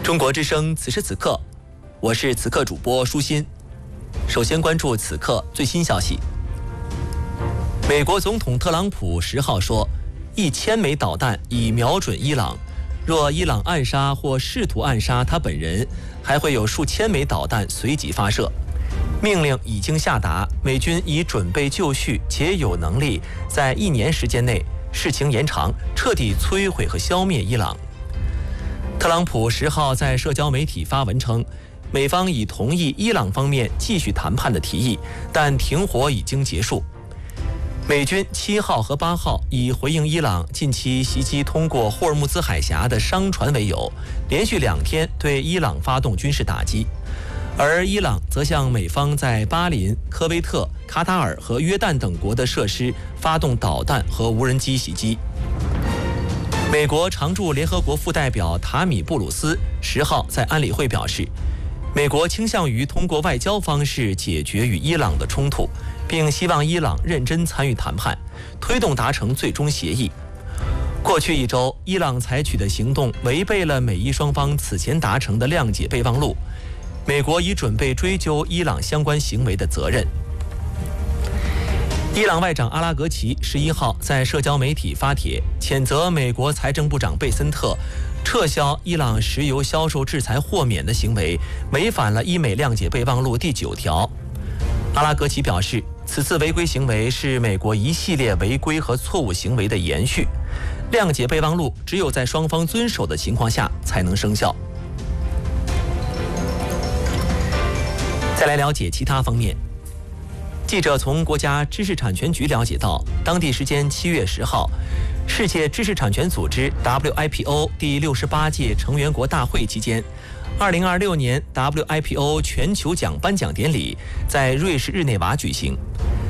中国之声此时此刻，我是此刻主播舒心。首先关注此刻最新消息。美国总统特朗普10号说，1000枚导弹已瞄准伊朗，若伊朗暗杀或试图暗杀他本人，还会有数千枚导弹随即发射。命令已经下达，美军已准备就绪，且有能力在1年时间内事情延长，彻底摧毁和消灭伊朗。特朗普10号在社交媒体发文称，美方已同意伊朗方面继续谈判的提议，但停火已经结束。美军7号和8号以回应伊朗近期袭击通过霍尔木兹海峡的商船为由，连续2天对伊朗发动军事打击，而伊朗则向美方在巴林、科威特、卡塔尔和约旦等国的设施发动导弹和无人机袭击。美国常驻联合国副代表塔米布鲁斯10号在安理会表示，美国倾向于通过外交方式解决与伊朗的冲突，并希望伊朗认真参与谈判，推动达成最终协议。过去1周，伊朗采取的行动违背了美伊双方此前达成的谅解备忘录，美国已准备追究伊朗相关行为的责任。伊朗外长阿拉格齐11号在社交媒体发帖，谴责美国财政部长贝森特撤销伊朗石油销售制裁豁免的行为，违反了伊美谅解备忘录第9条。阿拉格齐表示，此次违规行为是美国一系列违规和错误行为的延续，谅解备忘录只有在双方遵守的情况下才能生效。再来了解其他方面。记者从国家知识产权局了解到，当地时间7月10号，世界知识产权组织 WIPO 第68届成员国大会期间，2026年 WIPO 全球奖颁奖典礼在瑞士日内瓦举行。